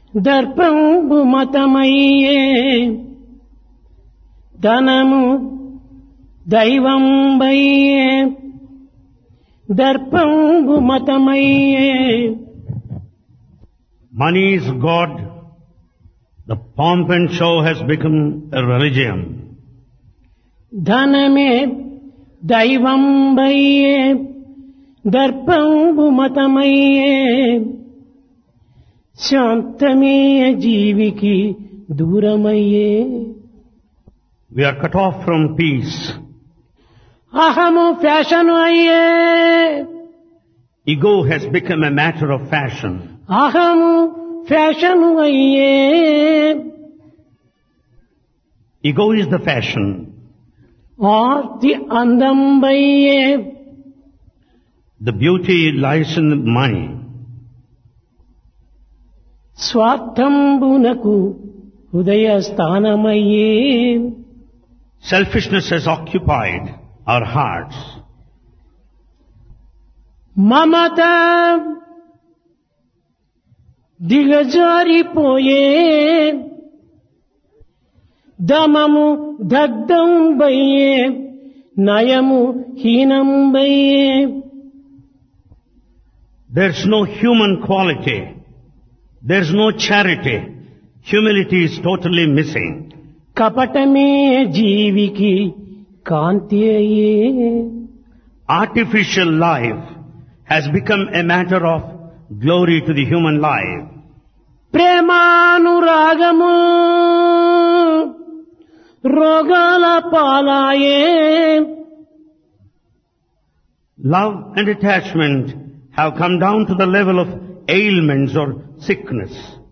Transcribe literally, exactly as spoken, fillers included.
దర్పంబు మతమయ్యే ధనము దైవంబయ్యే దర్పంబు మతమయ్యే. Money is God. The pomp and show has become a religion. ధనమే దైవంబయ్యే దర్పంబు మతమయ్యే శాంతమే జీవికి దూరమయ్యే. We are cut off from peace. అహము fashion అయ్యే Ego has become a matter of fashion. అహము fashion అయ్యే. Ego is the fashion. Aarti అందంబయ్యే The beauty lies in the money. స్వార్థంబునకు హృదయ స్థానమయ్యే. Selfishness has occupied our hearts. Mamata దిగజారిపోయే దమము దగ్ధంబయ్యే నయము హీనంబయ్యే. There's no human quality. There's no charity. Humility is totally missing. కపటమే జీవికి కాంతి అయ్యే. Artificial life has become a matter of glory to the human life. ప్రేమానురాగము రోగాల పాలాయే. Love and attachment have come down to the level of ailments or sickness.